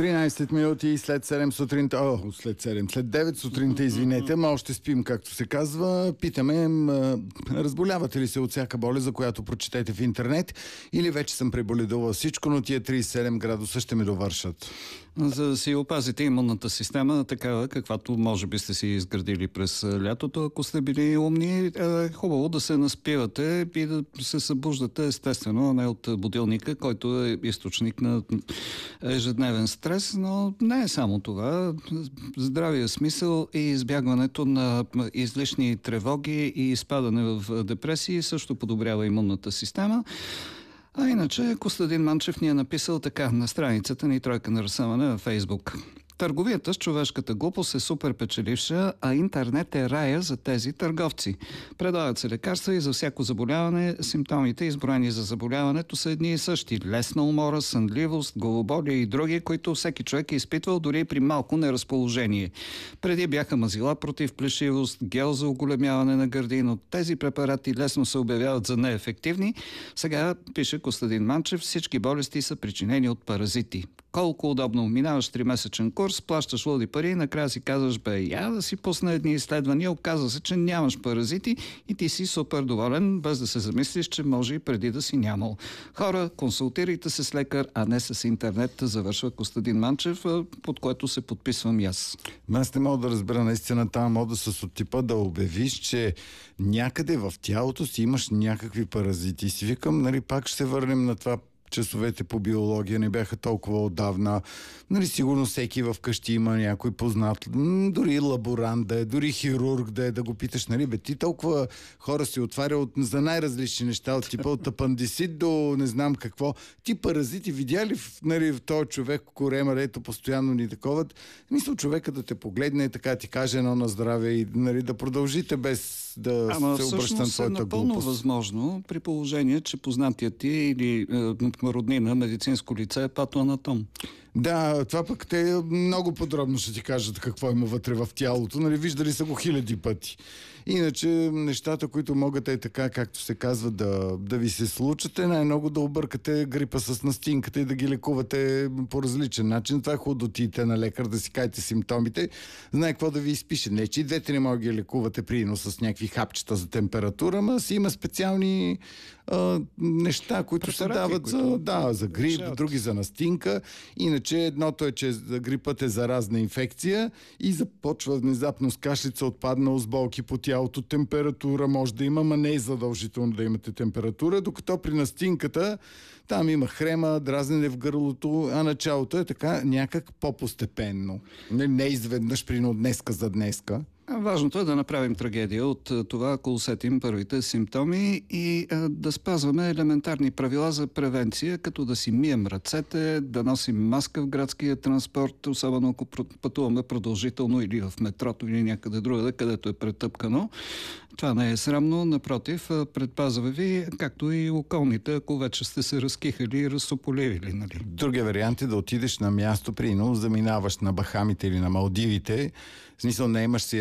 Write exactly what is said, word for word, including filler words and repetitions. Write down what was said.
тринайсет минути след седем сутринта, о, след седем, след девет сутринта, извинете, ма още спим, както се казва. Питаме, м, разболявате ли се от всяка болест, за която прочетете в интернет, или вече съм преболедувал всичко, но тия трийсет и седем градуса ще ми довършат? За да си опазите имунната система, такава каквато може би сте си изградили през лятото, ако сте били умни, е хубаво да се наспивате и да се събуждате естествено, а не от будилника, който е източник на ежедневен стрес, но не е само това. Здравия смисъл и избягването на излишни тревоги и изпадане в депресии също подобрява имунната система. А иначе Костадин Манчев ни е написал така на страницата ни Тройка на разсъмване във Фейсбук. Търговията с човешката глупост е супер печеливша, а интернет е рая за тези търговци. Предлагат се лекарства и за всяко заболяване. Симптомите, изброени за заболяването, са едни и същи. Лесна умора, сънливост, главоболие и други, които всеки човек е изпитвал дори при малко неразположение. Преди бяха мазила против плешивост, гел за оголемяване на гърди, но тези препарати лесно се обявяват за неефективни. Сега, пише Костадин Манчев, всички болести са причинени от паразити. Колко удобно. Минаваш тримесечен курс, плащаш луди пари и накрая си казваш, бе, я да си пусна едни изследвания, оказва се, че нямаш паразити и ти си супер доволен, без да се замислиш, че може и преди да си нямал. Хора, консултирайте се с лекар, а не с интернет, завършва Костадин Манчев, под което се подписвам и аз. Аз не мога да разбера наистина тази мода с от типа да обявиш, че някъде в тялото си имаш някакви паразити. И си викам, нали, пак ще се върнем на това. Часовете по биология не бяха толкова отдавна. Нали, сигурно всеки в къщи има някой познат, м- дори лаборант да е, дори хирург да е, да го питаш, нали, бе, ти толкова хора си отваря от, за най-различни неща, от типа от апандисит до не знам какво. Ти паразити видя ли в, нали, в този човек корема, дето постоянно ни таковат? Мисля, човека да те погледне и така ти каже едно на здраве и, нали, да продължите без да Ама се обръща на твоята е напълно глупост. възможно, при положение, че познатият ти или е, роднина, медицинско лице е патоанатом. Да, това пък те много подробно ще ти кажат какво има вътре в тялото. Нали, виждали са го хиляди пъти. Иначе нещата, които могат е така, както се казва, да, да ви се случат, е най-много да объркате грипа с настинката и да ги лекувате по различен начин. Това е хубаво да отидете на лекар, да си кажете симптомите. Знае какво да ви изпише. Не, че и двете не могат да ги лекувате прино с някакви хапчета за температура, но си има специални а, неща, които препарати, се дават които... за, да, за грип, Решават. други за настинка. Иначе едното е, че грипът е заразна инфекция и започва внезапно с кашлица, отпаднал с болки по тялото, температура може да има, но не е задължително да имате температура, докато при настинката там има хрема, дразнене в гърлото, а началото е така някак по-постепенно. Не, не изведнъж, прино днеска за днеска. Важното е да направим трагедия от това, ако усетим първите симптоми и а, да спазваме елементарни правила за превенция, като да си мием ръцете, да носим маска в градския транспорт, особено ако пътуваме продължително или в метрото или някъде другаде, където е претъпкано. Това не е срамно, напротив, предпазва ви, както и околните, ако вече сте се разкихали и разсополевили. Нали? Другия вариант е да отидеш на място, прино, заминаваш на Бахамите или на Малдивите, в смисъл не имаш си